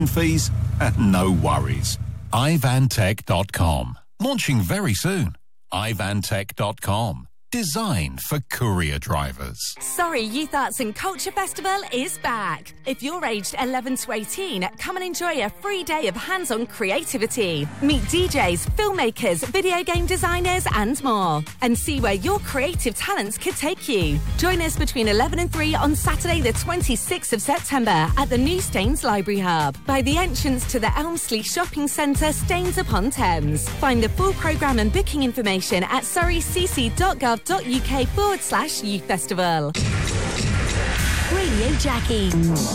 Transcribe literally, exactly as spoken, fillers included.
fees, no worries. i van tech dot com. Launching very soon. i van tech dot com. Designed for courier drivers. Surrey Youth Arts and Culture Festival is back. If you're aged eleven to eighteen, come and enjoy a free day of hands-on creativity. Meet D Js, filmmakers, video game designers and more. And see where your creative talents could take you. Join us between eleven and three on Saturday the twenty-sixth of September at the new Staines Library Hub by the entrance to the Elmsley Shopping Centre, Staines upon Thames. Find the full programme and booking information at surreycc.gov.uk forward slash youth festival. Radio Jackie.